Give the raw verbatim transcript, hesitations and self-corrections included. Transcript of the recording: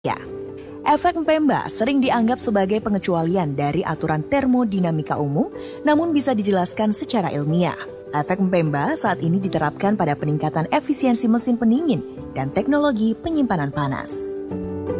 Ya, efek Mpemba sering dianggap sebagai pengecualian dari aturan termodinamika umum, namun bisa dijelaskan secara ilmiah. Efek Mpemba saat ini diterapkan pada peningkatan efisiensi mesin pendingin dan teknologi penyimpanan panas.